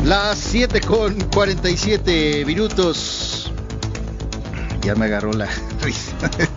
Las 7:47. Ya me agarró la risa.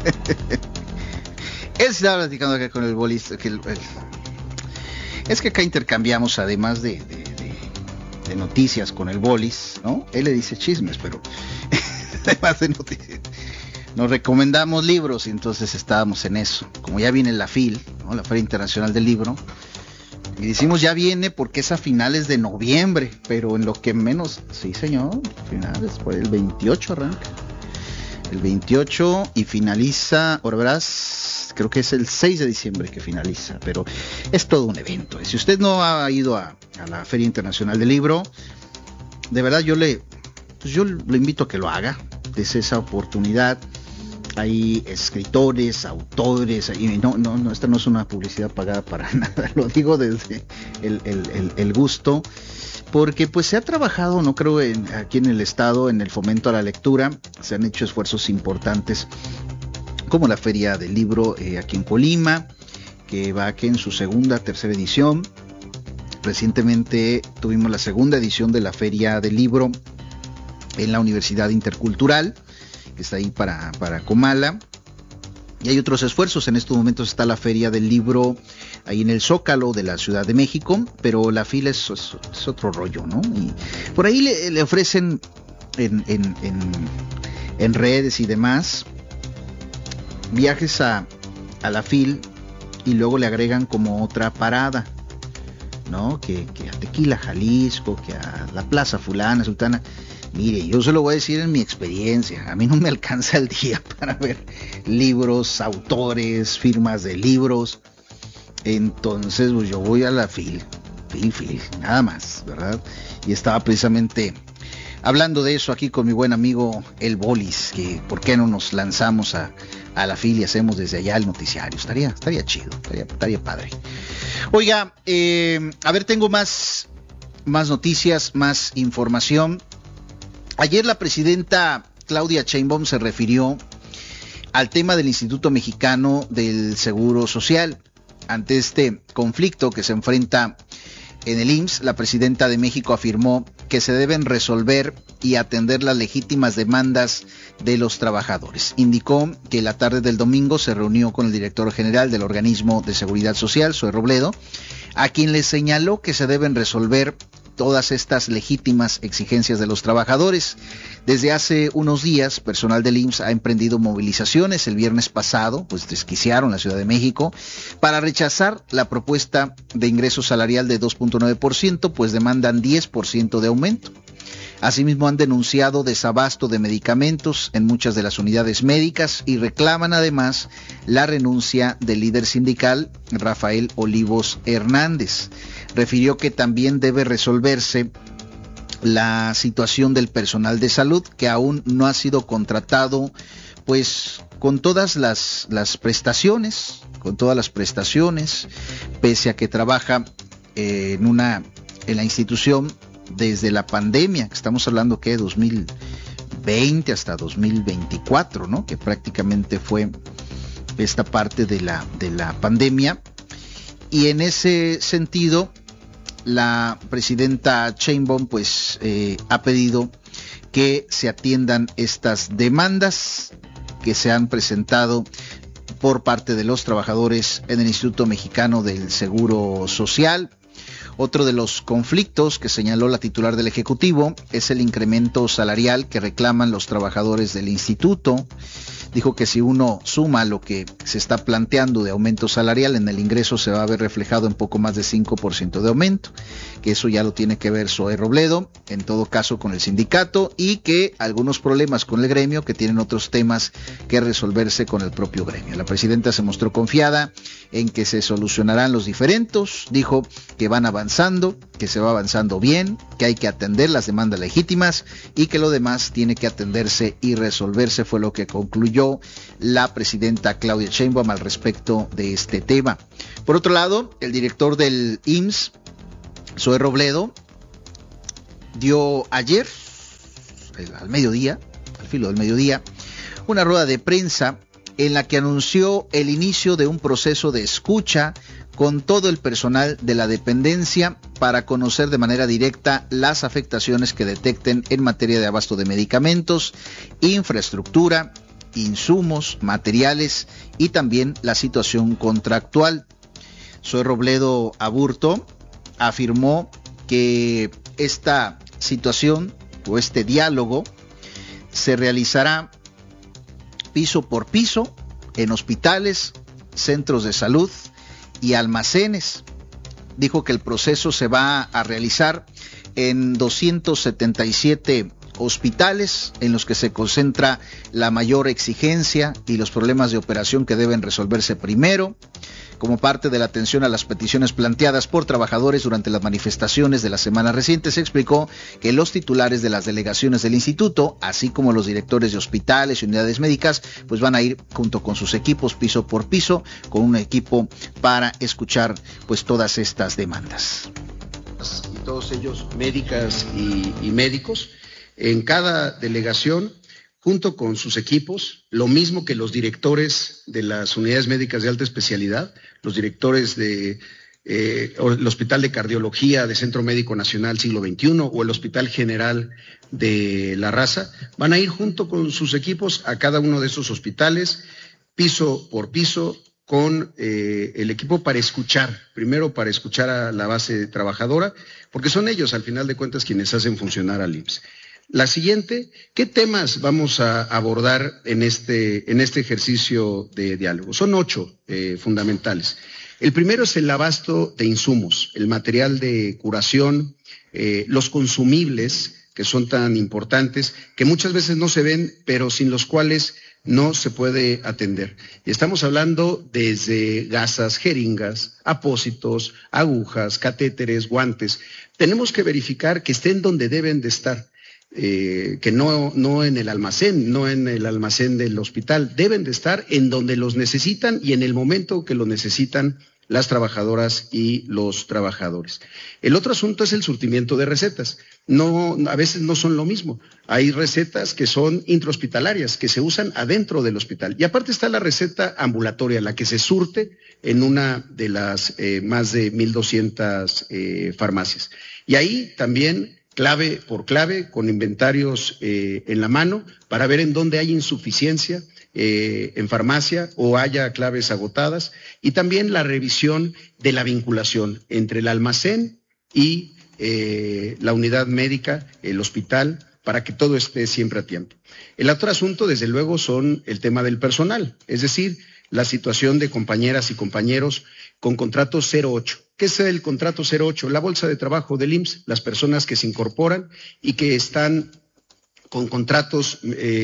Él estaba platicando acá con el bolis. Es que acá intercambiamos, además de noticias con el bolis, ¿no? Él le dice chismes, pero además de noticias, nos recomendamos libros y entonces estábamos en eso. Como ya viene la FIL, ¿no? La Feria Internacional del Libro. Y decimos ya viene porque es a finales de noviembre, pero en lo que menos, sí señor, finales, por el 28 arranca. El 28 y finaliza, ahora verás, creo que es el 6 de diciembre que finaliza, pero es todo un evento. Si usted no ha ido a la Feria Internacional del Libro, de verdad yo le invito a que lo haga, es esa oportunidad. Hay escritores, autores, y no, esta no es una publicidad pagada para nada, lo digo desde el gusto, porque pues se ha trabajado, no creo, aquí en el estado, en el fomento a la lectura, se han hecho esfuerzos importantes, como la Feria del Libro aquí en Colima, que va aquí en su tercera edición. Recientemente tuvimos la segunda edición de la Feria del Libro en la Universidad Intercultural, que está ahí para Comala, y hay otros esfuerzos. En estos momentos está la Feria del Libro ahí en el Zócalo de la Ciudad de México, pero la fila es otro rollo, ¿no? Y por ahí le ofrecen en redes y demás viajes a la FIL, y luego le agregan como otra parada, ¿no? Que a Tequila, Jalisco, que a la Plaza fulana, sultana. Mire, yo se lo voy a decir en mi experiencia, a mí no me alcanza el día para ver libros, autores, firmas de libros. Entonces pues yo voy a la FIL, nada más, ¿verdad? Y estaba precisamente hablando de eso aquí con mi buen amigo el Bolis, que por qué no nos lanzamos a la FIL y hacemos desde allá el noticiario. Estaría chido, estaría padre. Oiga, a ver, tengo más noticias, más información. Ayer la presidenta Claudia Sheinbaum se refirió al tema del Instituto Mexicano del Seguro Social. Ante este conflicto que se enfrenta en el IMSS, la presidenta de México afirmó que se deben resolver y atender las legítimas demandas de los trabajadores. Indicó que la tarde del domingo se reunió con el director general del organismo de seguridad social, Zoe Robledo, a quien le señaló que se deben resolver todas estas legítimas exigencias de los trabajadores. Desde hace unos días, personal del IMSS ha emprendido movilizaciones. El viernes pasado, pues desquiciaron la Ciudad de México para rechazar la propuesta de ingreso salarial de 2.9%, pues demandan 10% de aumento. Asimismo, han denunciado desabasto de medicamentos en muchas de las unidades médicas y reclaman además la renuncia del líder sindical Rafael Olivos Hernández. Refirió que también debe resolverse la situación del personal de salud, que aún no ha sido contratado pues con todas las prestaciones, pese a que trabaja en la institución desde la pandemia, que estamos hablando que de 2020 hasta 2024, ¿no? Que prácticamente fue esta parte de la pandemia. Y en ese sentido, la presidenta Sheinbaum pues ha pedido que se atiendan estas demandas que se han presentado por parte de los trabajadores en el Instituto Mexicano del Seguro Social. Otro de los conflictos que señaló la titular del Ejecutivo es el incremento salarial que reclaman los trabajadores del instituto. Dijo que si uno suma lo que se está planteando de aumento salarial, en el ingreso se va a ver reflejado en poco más de 5% de aumento, que eso ya lo tiene que ver Zoe Robledo, en todo caso con el sindicato, y que algunos problemas con el gremio, que tienen otros temas que resolverse con el propio gremio. La presidenta se mostró confiada en que se solucionarán los diferendos, dijo que van avanzando, que se va avanzando bien, que hay que atender las demandas legítimas y que lo demás tiene que atenderse y resolverse, fue lo que concluyó la presidenta Claudia Sheinbaum al respecto de este tema. Por otro lado, el director del IMSS, Zoe Robledo, dio ayer, al filo del mediodía, una rueda de prensa en la que anunció el inicio de un proceso de escucha con todo el personal de la dependencia para conocer de manera directa las afectaciones que detecten en materia de abasto de medicamentos, infraestructura, insumos, materiales y también la situación contractual. Zoe Robledo Aburto afirmó que esta situación o este diálogo se realizará piso por piso en hospitales, centros de salud y almacenes. Dijo que el proceso se va a realizar en 277 hospitales en los que se concentra la mayor exigencia y los problemas de operación que deben resolverse primero. Como parte de la atención a las peticiones planteadas por trabajadores durante las manifestaciones de las semanas recientes, se explicó que los titulares de las delegaciones del instituto, así como los directores de hospitales y unidades médicas, pues van a ir junto con sus equipos piso por piso, con un equipo para escuchar pues todas estas demandas. Y todos ellos, médicas y médicos, en cada delegación, junto con sus equipos, lo mismo que los directores de las unidades médicas de alta especialidad, los directores del Hospital de Cardiología de Centro Médico Nacional Siglo XXI o el Hospital General de La Raza, van a ir junto con sus equipos a cada uno de esos hospitales, piso por piso, con el equipo para escuchar, primero para escuchar a la base trabajadora, porque son ellos, al final de cuentas, quienes hacen funcionar al IMSS. La siguiente, ¿qué temas vamos a abordar en este ejercicio de diálogo? Son 8 fundamentales. El primero es el abasto de insumos, el material de curación, los consumibles, que son tan importantes, que muchas veces no se ven, pero sin los cuales no se puede atender. Y estamos hablando desde gasas, jeringas, apósitos, agujas, catéteres, guantes. Tenemos que verificar que estén donde deben de estar. Que no en el almacén del hospital, deben de estar en donde los necesitan y en el momento que lo necesitan las trabajadoras y los trabajadores. El otro asunto es el surtimiento de recetas. A veces no son lo mismo. Hay recetas que son intrahospitalarias, que se usan adentro del hospital. Y aparte está la receta ambulatoria, la que se surte en una de las más de 1,200 farmacias. Y ahí también clave por clave, con inventarios en la mano, para ver en dónde hay insuficiencia en farmacia o haya claves agotadas, y también la revisión de la vinculación entre el almacén y la unidad médica, el hospital, para que todo esté siempre a tiempo. El otro asunto, desde luego, son el tema del personal, es decir, la situación de compañeras y compañeros con contrato 08. ¿Qué es el contrato 08? La bolsa de trabajo del IMSS, las personas que se incorporan y que están con contratos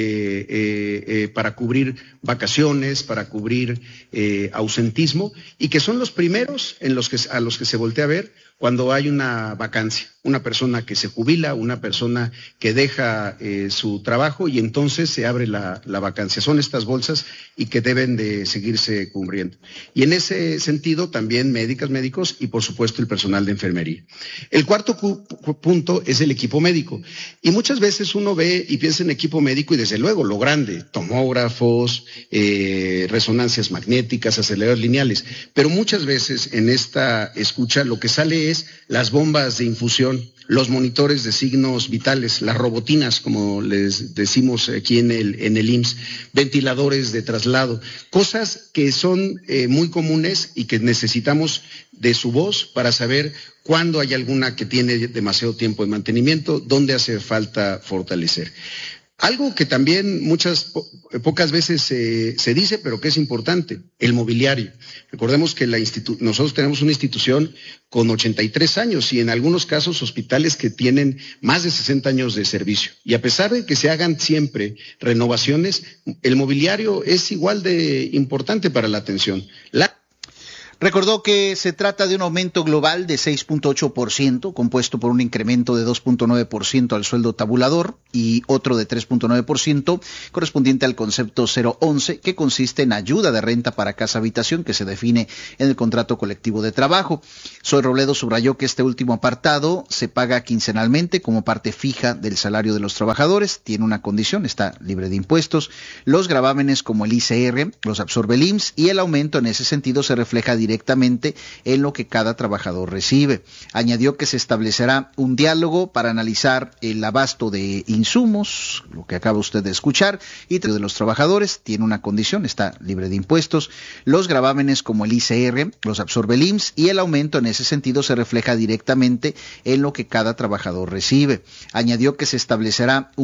para cubrir vacaciones, para cubrir ausentismo, y que son los primeros a los que se voltea a ver cuando hay una vacancia, una persona que se jubila, una persona que deja su trabajo y entonces se abre la vacancia. Son estas bolsas y que deben de seguirse cubriendo. Y en ese sentido también médicos y por supuesto el personal de enfermería. El cuarto punto es el equipo médico. Y muchas veces uno ve y piensa en equipo médico y desde luego lo grande, tomógrafos, resonancias magnéticas, aceleradores lineales. Pero muchas veces en esta escucha lo que sale es las bombas de infusión, los monitores de signos vitales, las robotinas, como les decimos aquí en el IMSS, ventiladores de traslado, cosas que son muy comunes y que necesitamos de su voz para saber cuándo hay alguna que tiene demasiado tiempo de mantenimiento, dónde hace falta fortalecer. Algo que también pocas veces se dice, pero que es importante, el mobiliario. Recordemos que nosotros tenemos una institución con 83 años y en algunos casos hospitales que tienen más de 60 años de servicio. Y a pesar de que se hagan siempre renovaciones, el mobiliario es igual de importante para la atención. Recordó que se trata de un aumento global de 6.8%, compuesto por un incremento de 2.9% al sueldo tabulador y otro de 3.9% correspondiente al concepto 011, que consiste en ayuda de renta para casa-habitación que se define en el contrato colectivo de trabajo. Zoe Robledo subrayó que este último apartado se paga quincenalmente como parte fija del salario de los trabajadores, tiene una condición, está libre de impuestos. Los gravámenes como el ICR los absorbe el IMSS y el aumento en ese sentido se refleja directamente directamente en lo que cada trabajador recibe. Añadió que se establecerá un diálogo para analizar el abasto de insumos, lo que acaba usted de escuchar, y de los trabajadores tiene una condición, está libre de impuestos. Los gravámenes como el ICR los absorbe el IMSS y el aumento en ese sentido se refleja directamente en lo que cada trabajador recibe. Añadió que se establecerá